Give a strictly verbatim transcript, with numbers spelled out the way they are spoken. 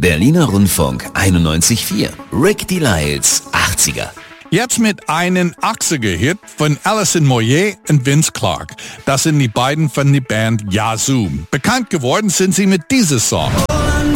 Berliner Rundfunk einundneunzig Komma vier. Rick Delisles achtziger. Jetzt mit einem achtziger-Hit von Alison Moyet und Vince Clarke. Das sind die beiden von der Band Yazoo. Bekannt geworden sind sie mit diesem Song.